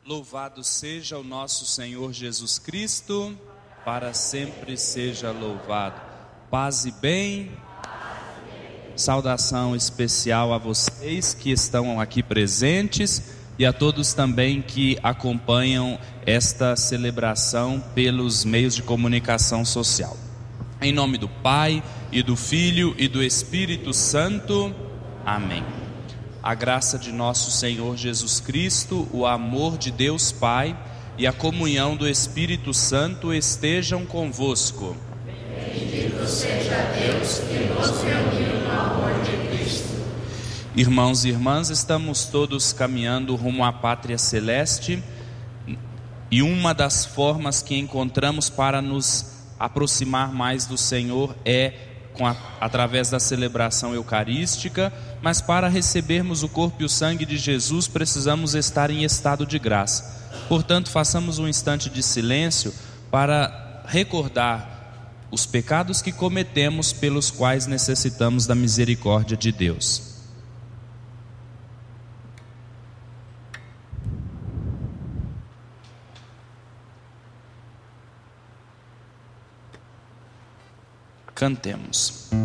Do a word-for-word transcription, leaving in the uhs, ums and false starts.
Louvado seja o nosso Senhor Jesus Cristo, para sempre seja louvado. Paz e bem. Saudação especial a vocês que estão aqui presentes e a todos também que acompanham esta celebração pelos meios de comunicação social. Em nome do Pai, e do Filho, e do Espírito Santo. Amém. A graça de nosso Senhor Jesus Cristo, o amor de Deus Pai e a comunhão do Espírito Santo estejam convosco. Bendito seja Deus que nos reuniu no amor de Cristo. Irmãos e irmãs, estamos todos caminhando rumo à pátria celeste e uma das formas que encontramos para nos aproximar mais do Senhor é com a, através da celebração eucarística, mas para recebermos o corpo e o sangue de Jesus precisamos estar em estado de graça. Portanto, façamos um instante de silêncio para recordar os pecados que cometemos, pelos quais necessitamos da misericórdia de Deus. Cantemos.